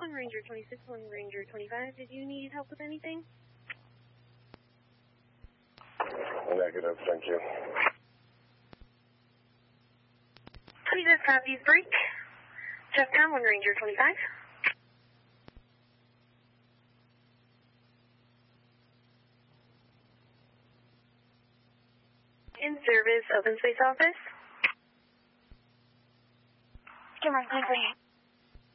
1 Ranger 26, 1 Ranger 25. Did you need help with anything? Negative, thank you. Jesus, copies break. Jeff down, 1 Ranger 25. In service, open space office. Come on,